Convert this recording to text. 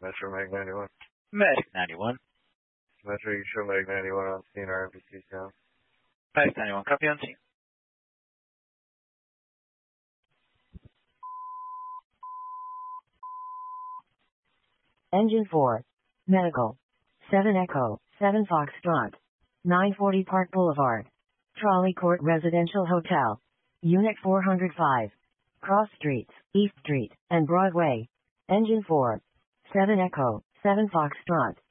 Metro Mag 91. Medic 91. Metro, you show Mag 91 on scene or RBC sound. Medic 91, copy on scene. Engine 4. Medical. 7 Echo, 7 Foxtrot. 940 Park Boulevard. Trolley Court Residential Hotel. Unit 405. Cross Streets, East Street, and Broadway. Engine 4. 7 Echo, 7 Foxtrot.